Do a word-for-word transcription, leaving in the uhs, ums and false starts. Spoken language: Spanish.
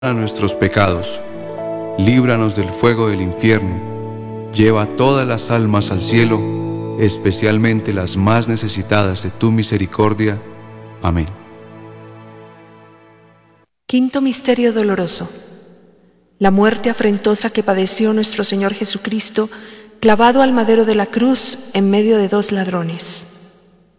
a nuestros pecados, líbranos del fuego del infierno, lleva todas las almas al cielo, especialmente las más necesitadas de tu misericordia. Amén. Quinto misterio doloroso: la muerte afrentosa que padeció nuestro Señor Jesucristo, clavado al madero de la cruz en medio de dos ladrones.